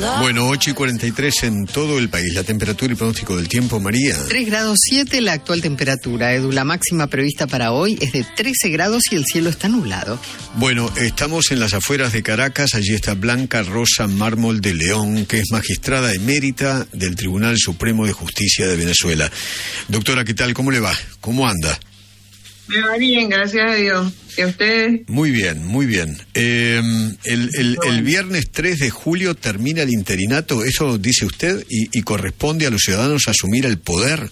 Bueno, 8:43 en todo el país. La temperatura y pronóstico del tiempo, María. 3 grados 7 la actual temperatura, Edu. La máxima prevista para hoy es de 13 grados y el cielo está nublado. Bueno, estamos en las afueras de Caracas. Allí está Blanca Rosa Mármol de León, que es magistrada emérita del Tribunal Supremo de Justicia de Venezuela. Doctora, ¿qué tal? ¿Cómo le va? ¿Cómo anda? Me va bien, gracias a Dios. ¿Y a ustedes? Muy bien, muy bien. El viernes 3 de julio termina el interinato, eso dice usted, y corresponde a los ciudadanos asumir el poder.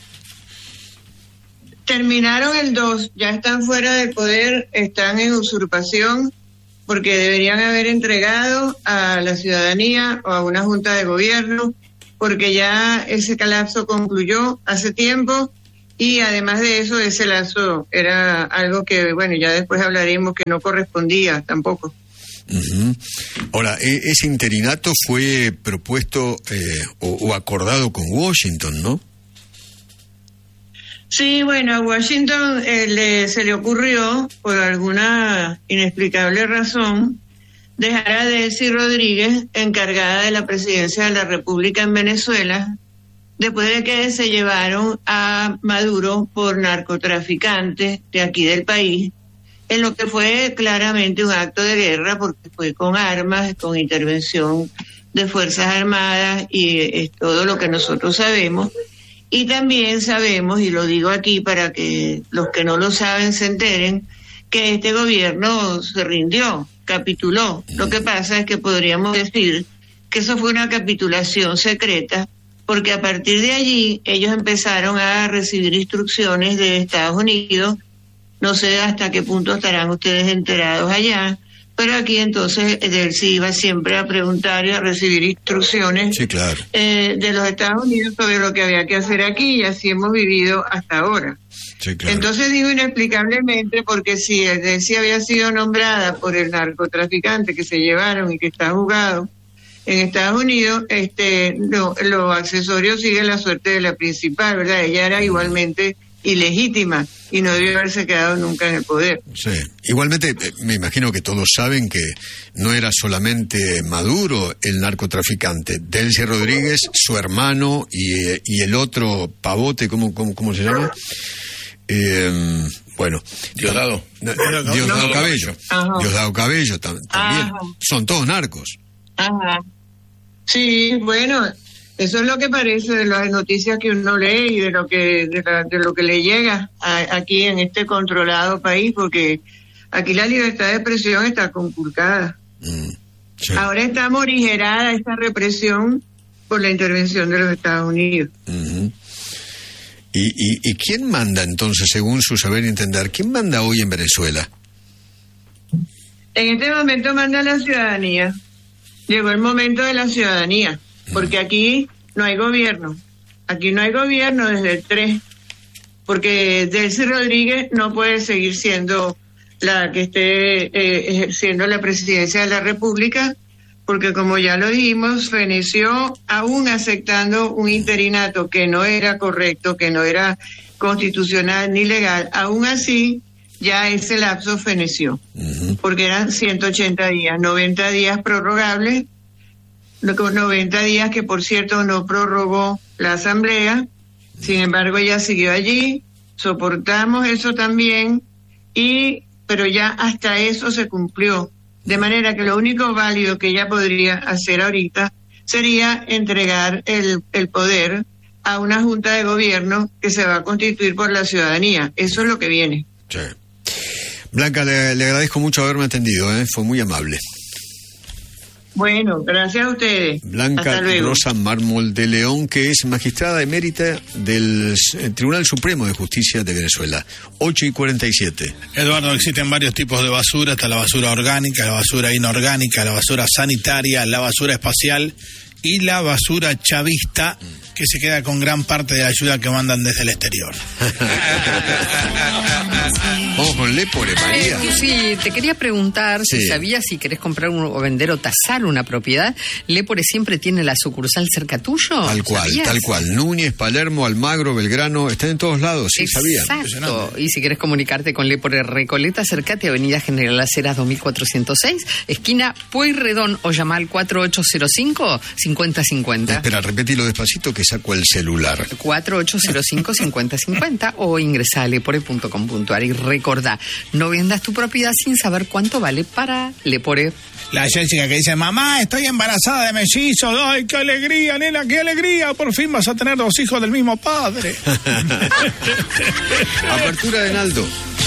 Terminaron el 2, ya están fuera del poder, están en usurpación, porque deberían haber entregado a la ciudadanía o a una junta de gobierno, porque ya ese colapso concluyó hace tiempo. Y además de eso, ese lazo era algo que, bueno, ya después hablaremos que no correspondía tampoco. Uh-huh. Ahora, ese interinato fue propuesto o acordado con Washington, ¿no? Sí, bueno, a Washington se le ocurrió, por alguna inexplicable razón, dejar a Delcy Rodríguez encargada de la presidencia de la República en Venezuela, después de que se llevaron a Maduro por narcotraficantes de aquí del país, en lo que fue claramente un acto de guerra, porque fue con armas, con intervención de Fuerzas Armadas, y es todo lo que nosotros sabemos. Y también sabemos, y lo digo aquí para que los que no lo saben se enteren, que este gobierno se rindió, capituló. Lo que pasa es que podríamos decir que eso fue una capitulación secreta, porque a partir de allí ellos empezaron a recibir instrucciones de Estados Unidos. No sé hasta qué punto estarán ustedes enterados allá, pero aquí entonces él sí iba siempre a preguntar y a recibir instrucciones, sí, claro, de los Estados Unidos sobre lo que había que hacer aquí, y así hemos vivido hasta ahora. Sí, claro. Entonces digo inexplicablemente, porque si Delcy había sido nombrada por el narcotraficante que se llevaron y que está juzgado en Estados Unidos, los accesorios siguen la suerte de la principal, ¿verdad? Ella era igualmente ilegítima y no debió haberse quedado nunca en el poder. Sí. Igualmente, me imagino que todos saben que no era solamente Maduro el narcotraficante. Delcy Rodríguez, su hermano y el otro pavote, ¿cómo se llama? Bueno, Diosdado Cabello. Ajá. Diosdado Cabello también. Ajá. Son todos narcos. Ajá. Sí, bueno, eso es lo que parece de las noticias que uno lee y de lo que le llega aquí en este controlado país, porque aquí la libertad de expresión está conculcada. Sí. Ahora está morigerada esta represión por la intervención de los Estados Unidos. Uh-huh. ¿Y quién manda entonces, según su saber y entender, quién manda hoy en Venezuela? En este momento manda la ciudadanía. Llegó el momento de la ciudadanía, porque aquí no hay gobierno. Aquí no hay gobierno desde el 3, porque Delcy Rodríguez no puede seguir siendo la que esté ejerciendo la presidencia de la República, porque como ya lo dijimos, feneció aún aceptando un interinato que no era correcto, que no era constitucional ni legal. Aún así, ya ese lapso feneció, porque eran 180 días, 90 días prorrogables, 90 días que por cierto no prorrogó la Asamblea. Sin embargo ella siguió allí, soportamos eso también, pero ya hasta eso se cumplió, de manera que lo único válido que ella podría hacer ahorita sería entregar el poder a una junta de gobierno que se va a constituir por la ciudadanía. Eso es lo que viene. Sí. Blanca, le agradezco mucho haberme atendido, fue muy amable. Bueno, gracias a ustedes. Blanca Rosa Mármol de León, que es magistrada emérita del Tribunal Supremo de Justicia de Venezuela. 8:47. Eduardo, existen varios tipos de basura, está la basura orgánica, la basura inorgánica, la basura sanitaria, la basura espacial y la basura chavista. Que se queda con gran parte de la ayuda que mandan desde el exterior. Vamos con Lépore, María. Sí, te quería preguntar Sí. si sabías si querés comprar o vender o tasar una propiedad. Lépore siempre tiene la sucursal cerca tuyo. Tal cual, ¿Sabías? tal cual. Núñez, Palermo, Almagro, Belgrano, están en todos lados, sí, sabía. Exacto. Y si querés comunicarte con Lépore Recoleta, acércate a Avenida General Las Heras 2406, esquina Pueyrredón, o llama al 4805-5050. Espera, repetilo despacito que saco el celular. 4805-5050 o ingresa a lepore.com.ar y recordá, no vendas tu propiedad sin saber cuánto vale para Lépore. La Jessica que dice, mamá, estoy embarazada de mellizos. ¡Ay, qué alegría, nena, qué alegría! Por fin vas a tener 2 hijos del mismo padre. Apertura de Naldo.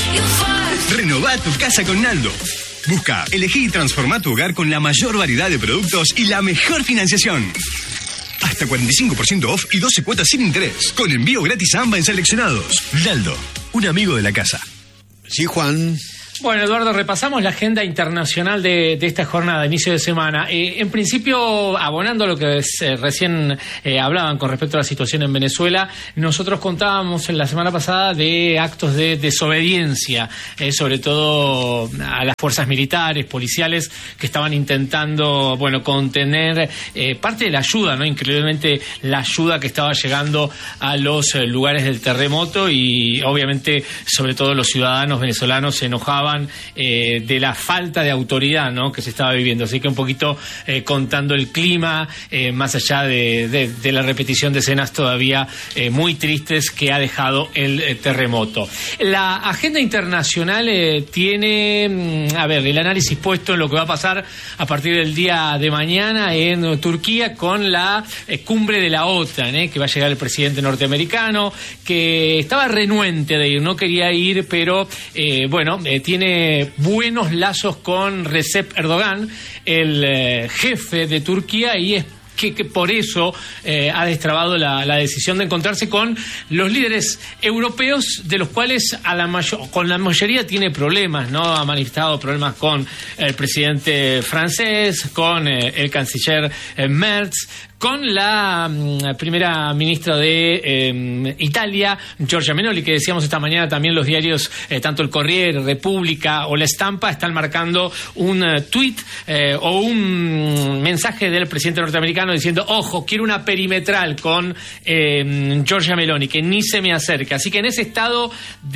Renová tu casa con Naldo. Busca, elegí y transformá tu hogar con la mayor variedad de productos y la mejor financiación. Hasta 45% off y 12 cuotas sin interés. Con envío gratis a ambas en seleccionados. Naldo, un amigo de la casa. Sí, Juan. Bueno, Eduardo, repasamos la agenda internacional de esta jornada, inicio de semana. En principio, abonando lo que recién hablaban con respecto a la situación en Venezuela, nosotros contábamos en la semana pasada de actos de desobediencia, sobre todo a las fuerzas militares, policiales, que estaban intentando, contener parte de la ayuda, ¿no? Increíblemente la ayuda que estaba llegando a los lugares del terremoto y, obviamente, sobre todo los ciudadanos venezolanos se enojaban de la falta de autoridad, ¿no?, que se estaba viviendo. Así que un poquito contando el clima, más allá de la repetición de escenas todavía muy tristes que ha dejado el terremoto. La agenda internacional tiene, el análisis puesto en lo que va a pasar a partir del día de mañana en Turquía con la cumbre de la OTAN, que va a llegar el presidente norteamericano, que estaba renuente de ir, no quería ir, pero tiene buenos lazos con Recep Erdogan, el jefe de Turquía, y es que por eso ha destrabado la decisión de encontrarse con los líderes europeos, de los cuales con la mayoría tiene problemas, ¿no? Ha manifestado problemas con el presidente francés, con el canciller Merz, con la primera ministra de Italia, Giorgia Meloni, que decíamos esta mañana también los diarios, tanto el Corriere, República o La Stampa, están marcando un tuit o un mensaje del presidente norteamericano diciendo, ojo, quiero una perimetral con Giorgia Meloni, que ni se me acerca. Así que en ese estado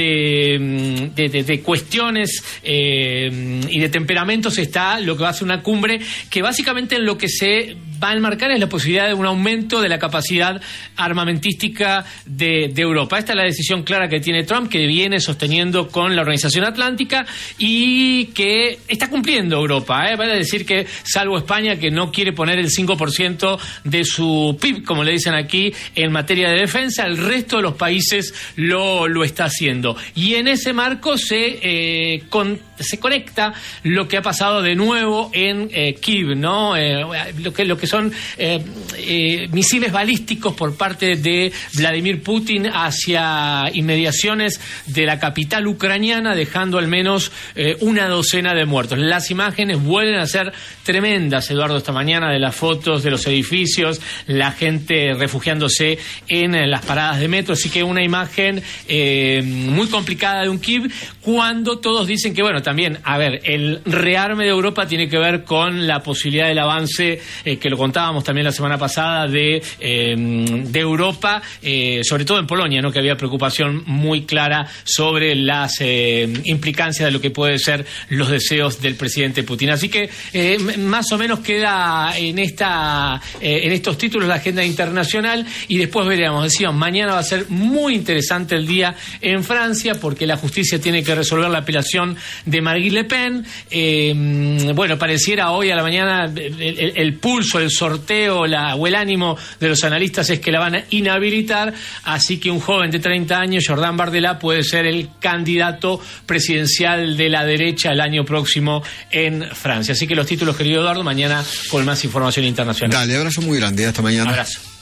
de cuestiones y de temperamentos está lo que va a ser una cumbre que básicamente en lo que se va a enmarcar es la posibilidad de un aumento de la capacidad armamentística de Europa. Esta es la decisión clara que tiene Trump, que viene sosteniendo con la Organización Atlántica y que está cumpliendo Europa. Vale decir que, salvo España, que no quiere poner el 5% de su PIB, como le dicen aquí, en materia de defensa, el resto de los países lo está haciendo. Y en ese marco se conecta lo que ha pasado de nuevo en Kiev, ¿no? Lo que son misiles balísticos por parte de Vladimir Putin hacia inmediaciones de la capital ucraniana, dejando al menos una docena de muertos. Las imágenes vuelven a ser tremendas, Eduardo, esta mañana, de las fotos de los edificios, la gente refugiándose en las paradas de metro, así que una imagen muy complicada de un Kiev, cuando todos dicen que, también, el rearme de Europa tiene que ver con la posibilidad del avance, que lo contábamos también la semana pasada, de Europa, sobre todo en Polonia, ¿no?, que había preocupación muy clara sobre las implicancias de lo que pueden ser los deseos del presidente Putin. Así que más o menos queda en estos títulos la agenda internacional, y después veremos. Decíamos, mañana va a ser muy interesante el día en Francia, porque la justicia tiene que resolver la apelación de Marine Le Pen. Pareciera hoy a la mañana el pulso, el sorteo o el ánimo de los analistas es que la van a inhabilitar, así que un joven de 30 años, Jordan Bardella, puede ser el candidato presidencial de la derecha el año próximo en Francia. Así que los títulos, querido Eduardo, mañana con más información internacional. Dale, abrazo muy grande, hasta mañana. Abrazo.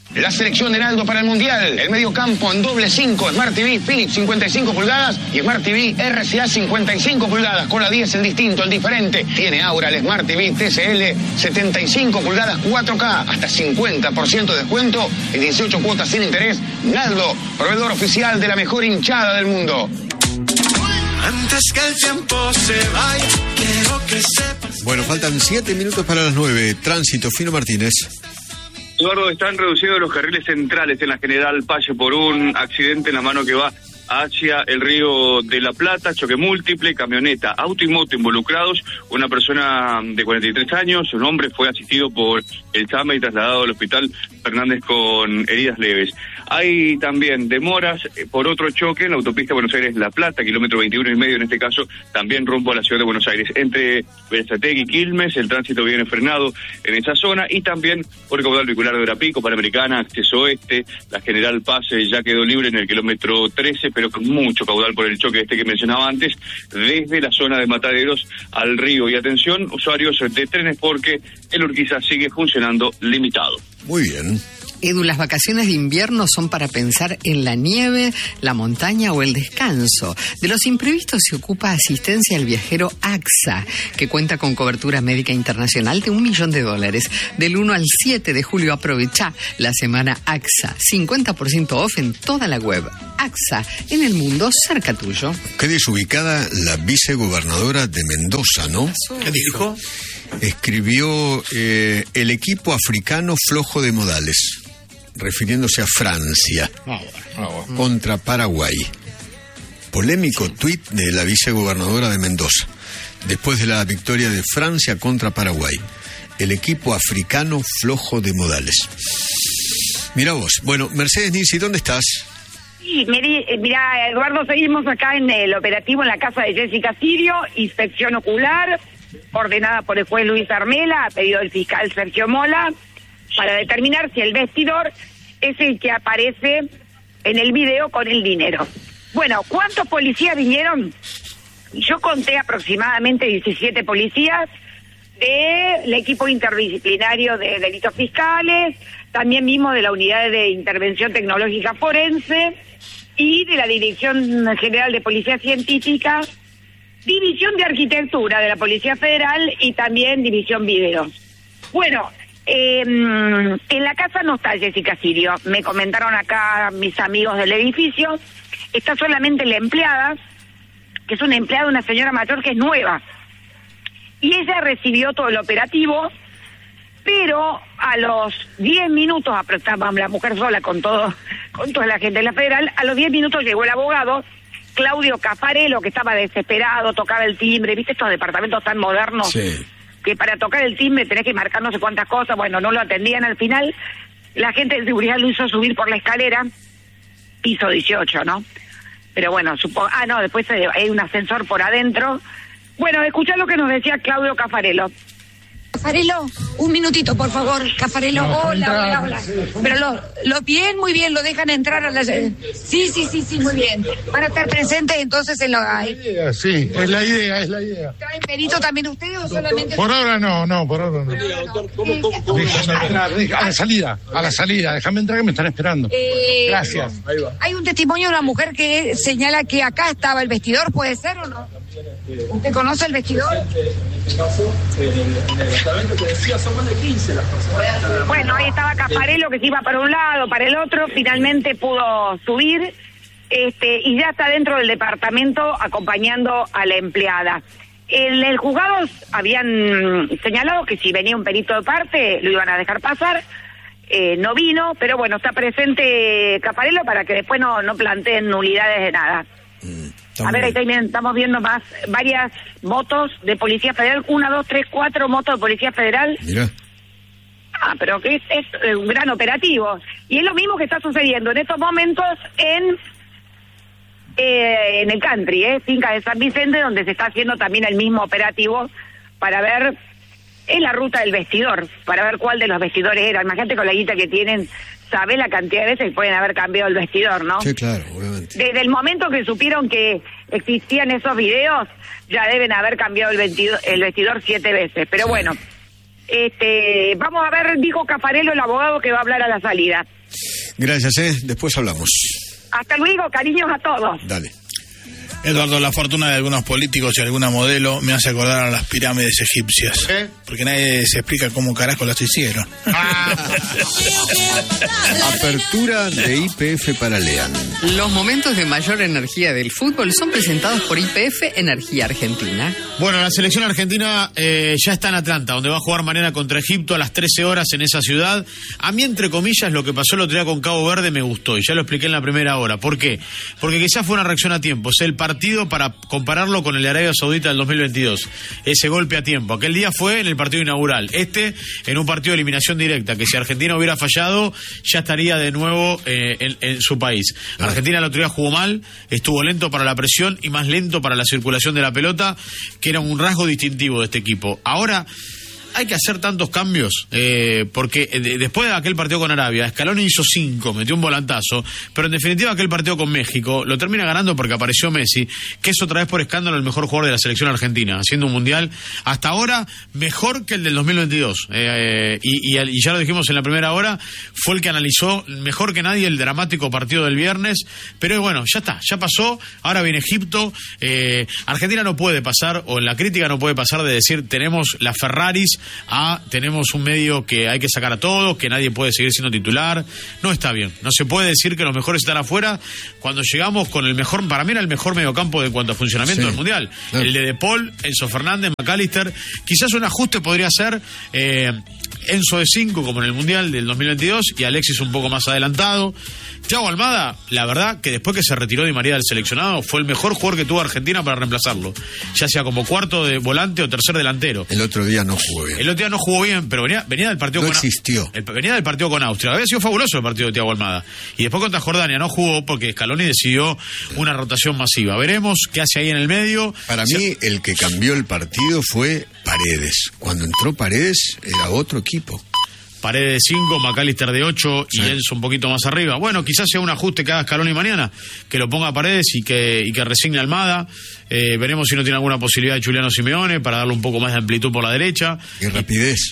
La selección de Naldo para el Mundial. El mediocampo en doble 5, Smart TV Philips 55 pulgadas y Smart TV RCA 55 pulgadas. Con la 10 el distinto, el diferente. Tiene ahora el Smart TV TCL 75 pulgadas 4K. Hasta 50% de descuento y 18 cuotas sin interés. Naldo, proveedor oficial de la mejor hinchada del mundo. Antes que el tiempo se vaya, quiero que sepas. Bueno, faltan 7 minutos para las 9. Tránsito, Fino Martínez. Eduardo, están reducidos los carriles centrales en la General Pache por un accidente en la mano que va hacia el Río de la Plata, choque múltiple, camioneta, auto y moto involucrados, una persona de 43 años, un hombre fue asistido por el SAME y trasladado al hospital Fernández con heridas leves. Hay también demoras por otro choque en la autopista Buenos Aires-La Plata, kilómetro 21,5 en este caso, también rumbo a la ciudad de Buenos Aires. Entre Berazategui y Quilmes, el tránsito viene frenado en esa zona y también por el caudal vehicular de Orapico, Panamericana, acceso oeste, la General Paz ya quedó libre en el kilómetro 13, pero con mucho caudal por el choque que mencionaba antes, desde la zona de Mataderos al río. Y atención, usuarios de trenes, porque el Urquiza sigue funcionando limitado. Muy bien. Edu, las vacaciones de invierno son para pensar en la nieve, la montaña o el descanso. De los imprevistos se ocupa Asistencia al Viajero AXA, que cuenta con cobertura médica internacional de $1 millón. Del 1 al 7 de julio aprovecha la semana AXA. 50% off en toda la web. AXA, en el mundo cerca tuyo. Qué desubicada la vicegobernadora de Mendoza, ¿no? ¿Qué dijo? Escribió el equipo africano flojo de modales, refiriéndose a Francia, contra Paraguay. Polémico tuit de la vicegobernadora de Mendoza, después de la victoria de Francia contra Paraguay. El equipo africano flojo de modales. Mira vos. Bueno, Mercedes Nisi, ¿dónde estás? Sí, mira, Eduardo, seguimos acá en el operativo en la casa de Jessica Sirio, inspección ocular, ordenada por el juez Luis Armela, a pedido del fiscal Sergio Mola, para determinar si el vestidor es el que aparece en el video con el dinero. Bueno, ¿cuántos policías vinieron? Yo conté aproximadamente 17 policías del equipo interdisciplinario de delitos fiscales, también mismo de la unidad de intervención tecnológica forense y de la Dirección General de Policía Científica, División de Arquitectura de la Policía Federal y también División Video. Bueno, en la casa no está Jessica Sirio, me comentaron acá mis amigos del edificio, está solamente la empleada, que es una empleada, una señora mayor que es nueva, y ella recibió todo el operativo, pero a los 10 minutos, estaba la mujer sola con toda la gente de la Federal, a los 10 minutos llegó el abogado, Claudio Cafarello, que estaba desesperado, tocaba el timbre, ¿viste estos departamentos tan modernos? Sí. Que para tocar el timbre tenés que marcar no sé cuántas cosas, bueno, no lo atendían al final, la gente de seguridad lo hizo subir por la escalera, piso 18, ¿no? Pero bueno, después hay un ascensor por adentro. Bueno, escuchá lo que nos decía Claudio Cafarello. Cafarello, un minutito, por favor. Cafarello, hola. Pero muy bien, lo dejan entrar a la... Sí, muy bien. ¿Van a estar presentes entonces en lo... Sí, es la idea. ¿Traen perito también ustedes o solamente...? Por ahora no, por ahora no. A la salida, déjame entrar que me están esperando. Gracias. Ahí va. Hay un testimonio de una mujer que señala que acá estaba el vestidor, ¿puede ser o no? ¿Usted conoce el vestidor? En este caso, en el departamento que decía, son más de 15 las personas. Bueno, ahí estaba Cafarello que se iba para un lado, para el otro, finalmente pudo subir y ya está dentro del departamento acompañando a la empleada. En el juzgado habían señalado que si venía un perito de parte lo iban a dejar pasar, no vino, pero bueno, está presente Cafarello para que después no planteen nulidades de nada. A ver, ahí también estamos viendo varias motos de Policía Federal, 1, 2, 3, 4 motos de Policía Federal. Mira. Pero que es un gran operativo. Y es lo mismo que está sucediendo en estos momentos en el country, finca de San Vicente, donde se está haciendo también el mismo operativo para ver, es la ruta del vestidor, para ver cuál de los vestidores era. Imagínate con la guita que tienen, sabe la cantidad de veces que pueden haber cambiado el vestidor, ¿no? Sí, claro, obviamente. Desde el momento que supieron que existían esos videos, ya deben haber cambiado el vestidor 7 veces. Pero sí. Bueno, vamos a ver, dijo Cafarello, el abogado, que va a hablar a la salida. Gracias, después hablamos. Hasta luego, cariños a todos. Dale. Eduardo, la fortuna de algunos políticos y alguna modelo me hace acordar a las pirámides egipcias. Porque nadie se explica cómo carajo las hicieron. Apertura de YPF para Lean. Los momentos de mayor energía del fútbol son presentados por YPF Energía Argentina. Bueno, la selección argentina ya está en Atlanta, donde va a jugar mañana contra Egipto a las 13 horas en esa ciudad. A mí, entre comillas, lo que pasó el otro día con Cabo Verde me gustó, y ya lo expliqué en la primera hora. ¿Por qué? Porque quizás fue una reacción a tiempo. Es el partido para compararlo con el de Arabia Saudita del 2022. Ese golpe a tiempo. Aquel día fue en el partido inaugural. En un partido de eliminación directa, que si Argentina hubiera fallado, ya estaría de nuevo en su país. Argentina el otro día jugó mal, estuvo lento para la presión y más lento para la circulación de la pelota, que era un rasgo distintivo de este equipo. Ahora hay que hacer tantos cambios, porque después de aquel partido con Arabia, Scaloni hizo 5, metió un volantazo, pero en definitiva aquel partido con México lo termina ganando porque apareció Messi, que es otra vez por escándalo el mejor jugador de la selección argentina, haciendo un mundial hasta ahora mejor que el del 2022, y ya lo dijimos en la primera hora, fue el que analizó mejor que nadie el dramático partido del viernes, pero bueno, ya está, ya pasó, ahora viene Egipto. Argentina no puede pasar, o en la crítica no puede pasar de decir tenemos las Ferraris, tenemos un medio que hay que sacar a todos, que nadie puede seguir siendo titular. No está bien, no se puede decir que los mejores están afuera cuando llegamos con el mejor, para mí era el mejor mediocampo en cuanto a funcionamiento del Mundial, el de Paul, Enzo Fernández, McAllister. Quizás un ajuste podría ser Enzo de 5 como en el Mundial del 2022 y Alexis un poco más adelantado. Thiago Almada, la verdad que después que se retiró Di María del seleccionado, fue el mejor jugador que tuvo Argentina para reemplazarlo, ya sea como cuarto de volante o tercer delantero. El otro día no jugó bien. El otro día no jugó bien, pero venía del partido venía del partido con Austria. Había sido fabuloso el partido de Thiago Almada. Y después contra Jordania no jugó porque Scaloni decidió una rotación masiva. Veremos qué hace ahí en el medio. Para mí, el que cambió el partido fue Paredes. Cuando entró Paredes, era otro equipo. Paredes de 5, McAllister de 8 y Enzo un poquito más arriba. Bueno, quizás sea un ajuste que haga Scaloni mañana, que lo ponga a Paredes y que resigne Almada. Veremos si no tiene alguna posibilidad de Juliano Simeone para darle un poco más de amplitud por la derecha. Y rapidez.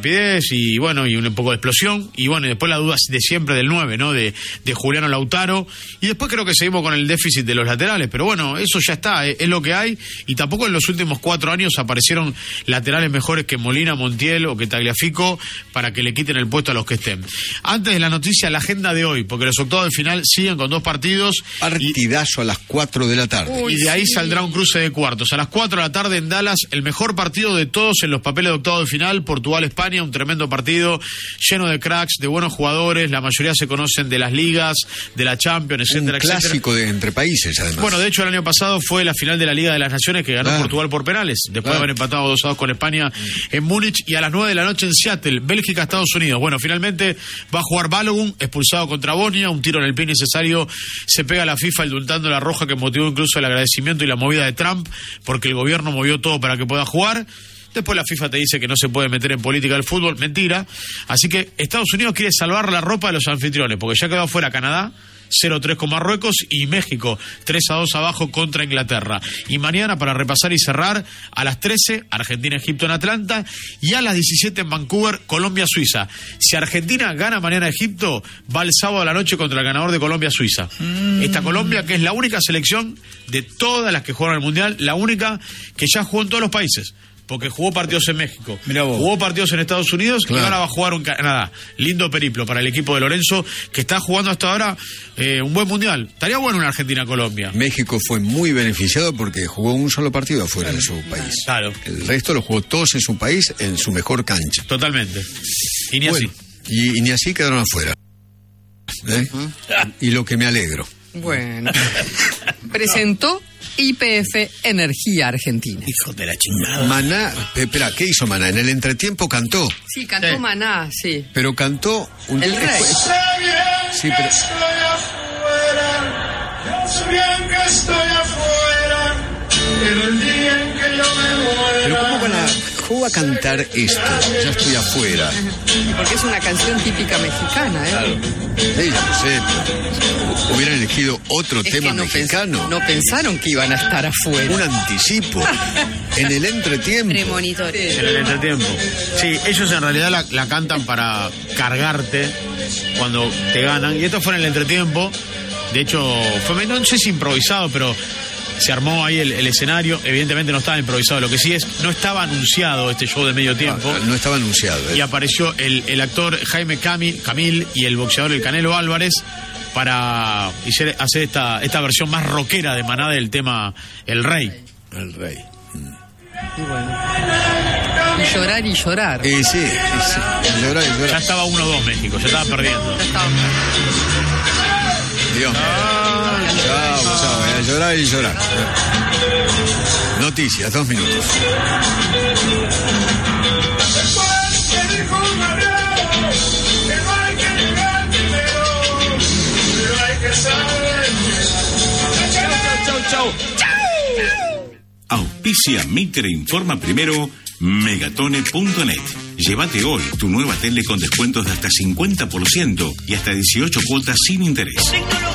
Y bueno, y un poco de explosión. Y bueno, y después la duda de siempre del 9, ¿no? De Juliano Lautaro. Y después creo que seguimos con el déficit de los laterales. Pero bueno, eso ya está, es lo que hay. Y tampoco en los últimos 4 años aparecieron laterales mejores que Molina, Montiel o que Tagliafico para que le quiten el puesto a los que estén. Antes de la noticia, la agenda de hoy, porque los octavos de final siguen con 2 partidos. Partidazo a las 4 de la tarde. Y de ahí saldrá un cruce de cuartos. A las 4 de la tarde en Dallas, el mejor partido de todos en los papeles de octavos de final, Portugal-España, un tremendo partido, lleno de cracks, de buenos jugadores, la mayoría se conocen de las ligas, de la Champions, etcétera, etcétera. Un clásico de entre países, además. Bueno, de hecho, el año pasado fue la final de la Liga de las Naciones que ganó Portugal por penales, después de haber empatado 2-2 con España en Múnich, y a las 9 de la noche en Seattle, Bélgica-Estados Unidos. Bueno, finalmente va a jugar Balogun, expulsado contra Bosnia, un tiro en el pie necesario, se pega a la FIFA indultando la roja que motivó incluso el agradecimiento y la movida de Trump, porque el gobierno movió todo para que pueda jugar. Después la FIFA te dice que no se puede meter en política del fútbol, mentira. Así que Estados Unidos quiere salvar la ropa de los anfitriones, porque ya quedó afuera Canadá, 0-3 con Marruecos, y México 3-2 abajo contra Inglaterra. Y mañana, para repasar y cerrar, a las 13 Argentina-Egipto en Atlanta, y a las 17 en Vancouver, Colombia-Suiza. Si Argentina gana mañana a Egipto, va el sábado a la noche contra el ganador de Colombia-Suiza. Esta Colombia, que es la única selección de todas las que juegan el Mundial, la única que ya jugó en todos los países, porque jugó partidos en México, jugó partidos en Estados Unidos, y ahora va a jugar en Canadá. Lindo periplo para el equipo de Lorenzo, que está jugando hasta ahora un buen mundial. Estaría bueno una Argentina-Colombia. México fue muy beneficiado porque jugó un solo partido afuera de su país. Claro. El resto lo jugó todos en su país, en su mejor cancha. Totalmente. Y ni así. Y ni así quedaron afuera. Y lo que me alegro. Bueno. Presentó YPF Energía Argentina. Hijo de la chingada. Maná, espera, ¿qué hizo Maná? En el entretiempo cantó. Sí, cantó Maná, sí. Pero cantó un... El rey. Sí, pero... Pero ¿cómo van a dejó a cantar esto, Ya estoy afuera. Porque es una canción típica mexicana, ¿eh? Claro. Sí, ya lo sé. Hubieran elegido otro tema mexicano. No pensaron que iban a estar afuera. Un anticipo. En el entretiempo. Premonitorio. En el entretiempo. Sí, ellos en realidad la cantan para cargarte cuando te ganan. Y esto fue en el entretiempo. De hecho, fue, no sé si improvisado, pero se armó ahí el escenario. Evidentemente no estaba improvisado. Lo que sí es, no estaba anunciado este show de medio tiempo. No estaba anunciado. Y apareció el actor Jaime Camil y el boxeador El Canelo Álvarez para hacer esta versión más rockera de Maná del tema El Rey. El Rey. Y bueno. Y llorar y llorar. Sí. Llorar y llorar. Ya estaba 1-2 México, ya estaba perdiendo. Dios. Chao. Llorar y llorar. Noticias, 2 minutos. Chau. Auspicia Mitre Informa Primero, Megatone.net. Llévate hoy tu nueva tele con descuentos de hasta 50% y hasta 18 cuotas sin interés.